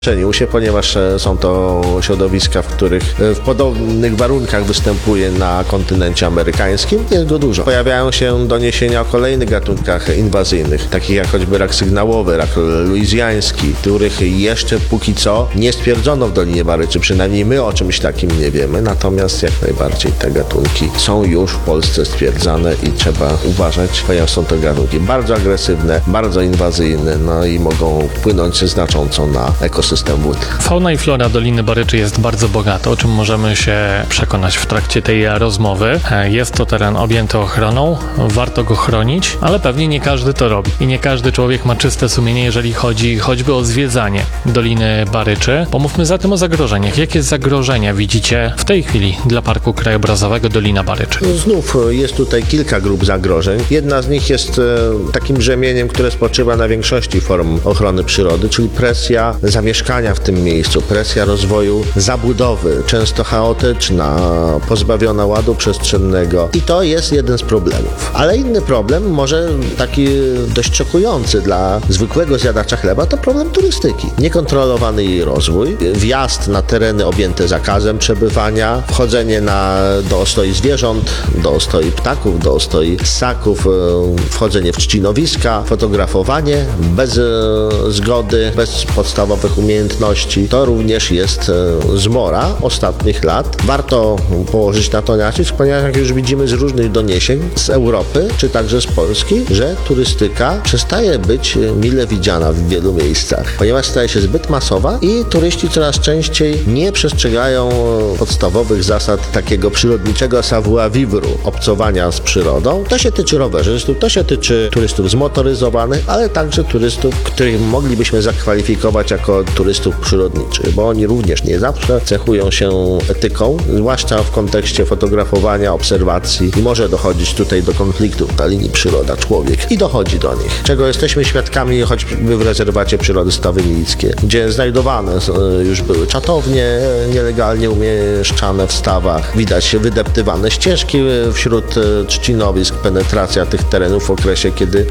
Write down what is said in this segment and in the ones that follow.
Ponieważ są to środowiska, w których w podobnych warunkach występuje na kontynencie amerykańskim. Jest go dużo. Pojawiają się doniesienia o kolejnych gatunkach inwazyjnych, takich jak choćby rak sygnałowy, rak luizjański, których jeszcze póki co nie stwierdzono w Dolinie Baryczy. Przynajmniej my o czymś takim nie wiemy, natomiast jak najbardziej te gatunki są już w Polsce stwierdzane i trzeba uważać, ponieważ są to gatunki bardzo agresywne, bardzo inwazyjne, no i mogą wpłynąć znacząco na ekosystem wód. Fauna i flora Doliny Baryczy jest bardzo bogata, o czym możemy się przekonać w trakcie tej rozmowy. Jest to teren objęty ochroną, warto go chronić, ale pewnie nie każdy to robi. I nie każdy człowiek ma czyste sumienie, jeżeli chodzi choćby o zwiedzanie Doliny Baryczy. Pomówmy zatem o zagrożeniach. Jakie zagrożenia widzicie w tej chwili dla Parku Krajobrazowego Dolina Baryczy? Znów jest tutaj kilka grup zagrożeń. Jedna z nich jest takim brzemieniem, które spoczywa na większości form ochrony przyrody, czyli presja zamieszkania w tym miejscu, presja rozwoju zabudowy, często chaotyczna, pozbawiona ładu przestrzennego i to jest jeden z problemów. Ale inny problem, może taki dość szokujący dla zwykłego zjadacza chleba, to problem turystyki. Niekontrolowany jej rozwój, wjazd na tereny objęte zakazem przebywania, wchodzenie do ostoi zwierząt, do ostoi ptaków, do ostoi ssaków, wchodzenie w trzcinowiska, fotografowanie bez zgody, bez podstawowych umiejętności. To również jest zmora ostatnich lat. Warto położyć na to nacisk, ponieważ jak już widzimy z różnych doniesień z Europy, czy także z Polski, że turystyka przestaje być mile widziana w wielu miejscach, ponieważ staje się zbyt masowa i turyści coraz częściej nie przestrzegają podstawowych zasad takiego przyrodniczego savoir-vivre, obcowania z przyrodą. To się tyczy rowerzystów, to się tyczy turystów zmotoryzowanych, ale także turystów, których moglibyśmy zakwalifikować jako turystów przyrodniczych, bo oni również nie zawsze cechują się etyką, zwłaszcza w kontekście fotografowania, obserwacji i może dochodzić tutaj do konfliktów na linii przyroda-człowiek i dochodzi do nich, czego jesteśmy świadkami choćby w rezerwacie przyrody Stawy Milickie, gdzie znajdowane już były czatownie nielegalnie umieszczane w stawach, widać wydeptywane ścieżki wśród trzcinowisk, penetracja tych terenów w okresie, kiedy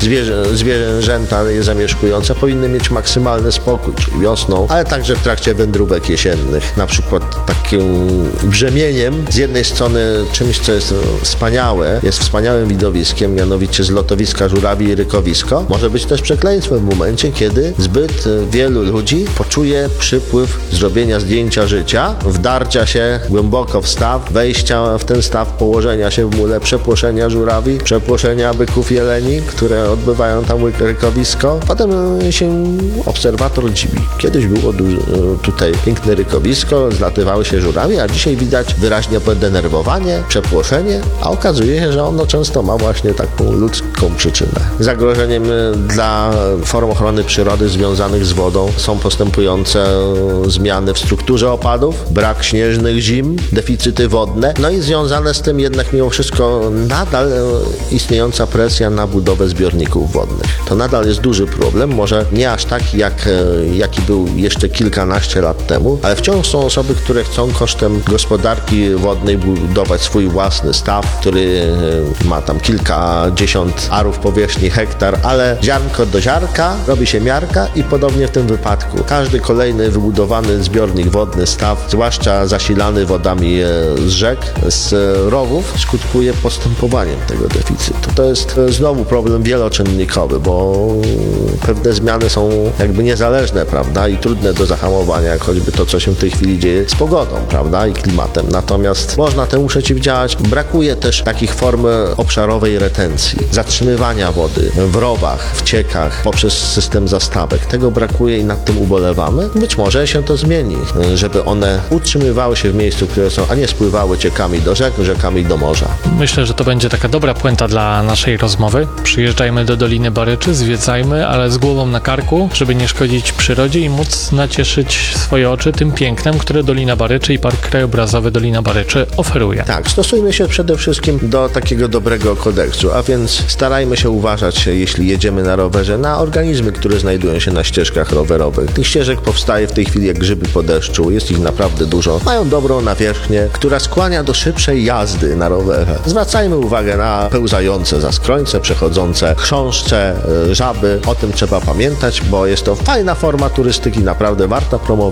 zwierzęta je zamieszkujące powinny mieć maksymalny spokój, czyli wiosną, ale także w trakcie wędrówek jesiennych. Na przykład takim brzemieniem, z jednej strony czymś, co jest wspaniałe, jest wspaniałym widowiskiem, mianowicie zlotowiska żurawi i rykowisko, może być też przekleństwem w momencie, kiedy zbyt wielu ludzi poczuje przypływ zrobienia zdjęcia życia, wdarcia się głęboko w staw, wejścia w ten staw, położenia się w mule, przepłoszenia żurawi, przepłoszenia byków jeleni, które odbywają tam rykowisko. Potem się obserwator dziwi. Kiedyś było tutaj piękne rykowisko, zlatywały się żurawie, a dzisiaj widać wyraźnie podenerwowanie, przepłoszenie, a okazuje się, że ono często ma właśnie taką ludzką przyczynę. Zagrożeniem dla form ochrony przyrody związanych z wodą są postępujące zmiany w strukturze opadów, brak śnieżnych zim, deficyty wodne, no i związane z tym jednak mimo wszystko nadal istniejąca presja na budowę zbiorników wodnych. To nadal jest duży problem, może nie aż taki jaki był jeszcze kilkanaście lat temu, ale wciąż są osoby, które chcą kosztem gospodarki wodnej budować swój własny staw, który ma tam kilkadziesiąt arów powierzchni, hektar, ale ziarnko do ziarnka robi się miarka i podobnie w tym wypadku. Każdy kolejny wybudowany zbiornik wodny, staw, zwłaszcza zasilany wodami z rzek, z rowów, skutkuje postępowaniem tego deficytu. To jest znowu problem wieloczynnikowy, bo pewne zmiany są jakby niezależne, prawda, i trudne do zahamowania, jak choćby to, co się w tej chwili dzieje z pogodą, prawda, i klimatem. Natomiast można temu przeciwdziałać. Brakuje też takich form obszarowej retencji, zatrzymywania wody w rowach, w ciekach, poprzez system zastawek. Tego brakuje i nad tym ubolewamy. Być może się to zmieni, żeby one utrzymywały się w miejscu, które są, a nie spływały ciekami do rzek, rzekami do morza. Myślę, że to będzie taka dobra puenta dla naszej rozmowy. Przyjeżdżajmy do Doliny Baryczy, zwiedzajmy, ale z głową na karku, żeby nie szkodzić przyrodzie i móc nacieszyć swoje oczy tym pięknem, które Dolina Baryczy i Park Krajobrazowy Dolina Baryczy oferuje. Tak, stosujmy się przede wszystkim do takiego dobrego kodeksu, a więc starajmy się uważać, jeśli jedziemy na rowerze, na organizmy, które znajdują się na ścieżkach rowerowych. Tych ścieżek powstaje w tej chwili jak grzyby po deszczu, jest ich naprawdę dużo. Mają dobrą nawierzchnię, która skłania do szybszej jazdy na rowerze. Zwracajmy uwagę na pełzające zaskrońce, przechodzące chrząszcze, żaby. O tym trzeba pamiętać, bo jest to fajna forma turystyki, naprawdę warto promować.